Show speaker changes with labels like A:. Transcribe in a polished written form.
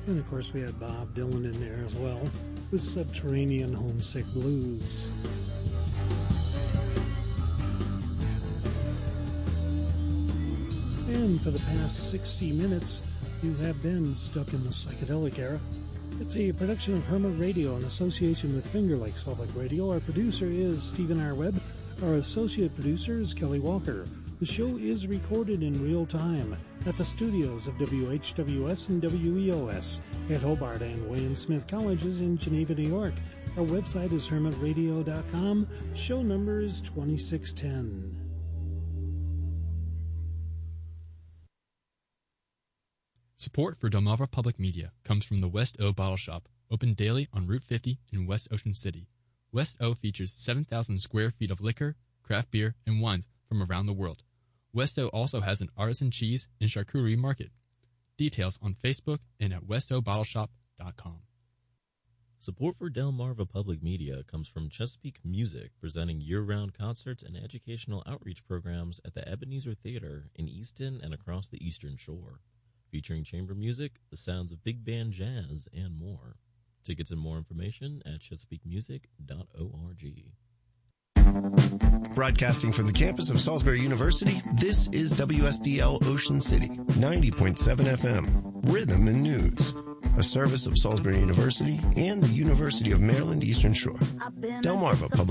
A: And, of course, we had Bob Dylan in there as well with Subterranean Homesick Blues. And for the past 60 minutes, you have been stuck in the psychedelic era. It's a production of Hermit Radio in association with Finger Lakes Public Radio. Our producer is Stephen R. Webb. Our associate producer is Kelly Walker. The show is recorded in real time at the studios of WHWS and WEOS at Hobart and William Smith Colleges in Geneva, New York. Our website is hermitradio.com. Show number is 2610.
B: Support for Delmarva Public Media comes from the West O Bottle Shop, open daily on Route 50 in West Ocean City. West O features 7,000 square feet of liquor, craft beer, and wines from around the world. West O also has an artisan cheese and charcuterie market. Details on Facebook and at westobottleshop.com.
C: Support for Delmarva Public Media comes from Chesapeake Music, presenting year-round concerts and educational outreach programs at the Ebenezer Theater in Easton and across the Eastern Shore. Featuring chamber music, the sounds of big band jazz, and more. Tickets and more information at chesapeakemusic.org.
D: Broadcasting from the campus of Salisbury University, this is WSDL Ocean City, 90.7 FM, Rhythm and News, a service of Salisbury University and the University of Maryland Eastern Shore. Delmarva Public